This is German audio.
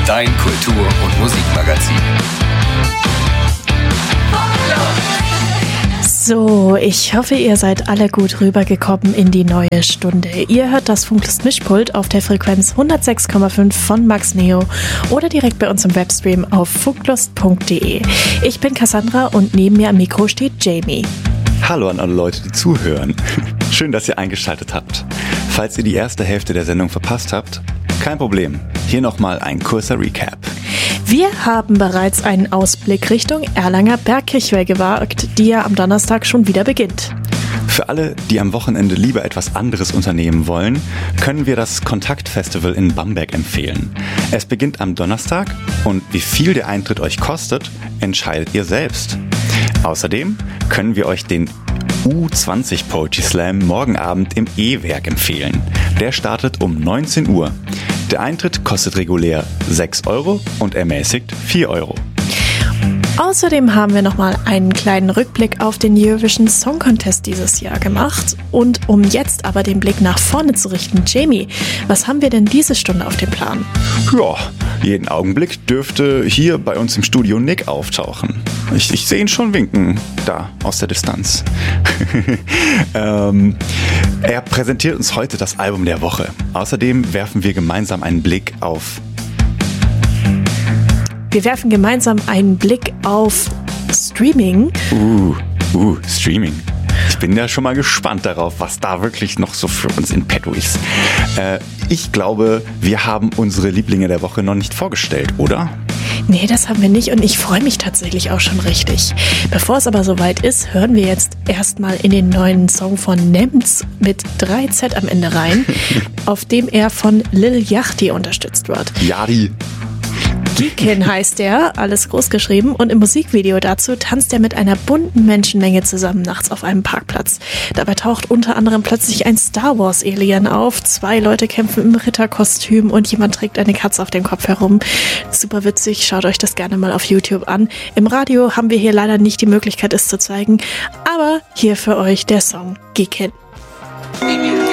dein Kultur- und Musikmagazin. So, ich hoffe, ihr seid alle gut rübergekommen in die neue Stunde. Ihr hört das Funklust-Mischpult auf der Frequenz 106,5 von Max Neo oder direkt bei uns im Webstream auf funklust.de. Ich bin Cassandra und neben mir am Mikro steht Jamie. Hallo an alle Leute, die zuhören. Schön, dass ihr eingeschaltet habt. Falls ihr die erste Hälfte der Sendung verpasst habt, kein Problem. Hier nochmal ein kurzer Recap. Wir haben bereits einen Ausblick Richtung Erlanger Bergkirchweih gewagt, die ja am Donnerstag schon wieder beginnt. Für alle, die am Wochenende lieber etwas anderes unternehmen wollen, können wir das Kontaktfestival in Bamberg empfehlen. Es beginnt am Donnerstag und wie viel der Eintritt euch kostet, entscheidet ihr selbst. Außerdem können wir euch den U20 Poetry Slam morgen Abend im E-Werk empfehlen. Der startet um 19 Uhr. Der Eintritt kostet regulär 6 € und ermäßigt 4 €. Außerdem haben wir nochmal einen kleinen Rückblick auf den Eurovision Song Contest dieses Jahr gemacht. Und um jetzt aber den Blick nach vorne zu richten, Jamie, was haben wir denn diese Stunde auf dem Plan? Ja, jeden Augenblick dürfte hier bei uns im Studio Nick auftauchen. Ich sehe ihn schon winken, da aus der Distanz. Er präsentiert uns heute das Album der Woche. Außerdem werfen wir gemeinsam einen Blick auf... Wir werfen gemeinsam einen Blick auf Streaming. Streaming. Ich bin ja schon mal gespannt darauf, was da wirklich noch so für uns in petto ist. Ich glaube, wir haben unsere Lieblinge der Woche noch nicht vorgestellt, oder? Nee, das haben wir nicht und ich freue mich tatsächlich auch schon richtig. Bevor es aber soweit ist, hören wir jetzt erstmal in den neuen Song von Nems mit 3Z am Ende rein, auf dem er von Lil Yachty unterstützt wird. Yachty. Geekin heißt er, alles groß geschrieben, und im Musikvideo dazu tanzt er mit einer bunten Menschenmenge zusammen nachts auf einem Parkplatz. Dabei taucht unter anderem plötzlich ein Star Wars Alien auf, 2 Leute kämpfen im Ritterkostüm und jemand trägt eine Katze auf dem Kopf herum. Super witzig, schaut euch das gerne mal auf YouTube an. Im Radio haben wir hier leider nicht die Möglichkeit, es zu zeigen, aber hier für euch der Song Geekin.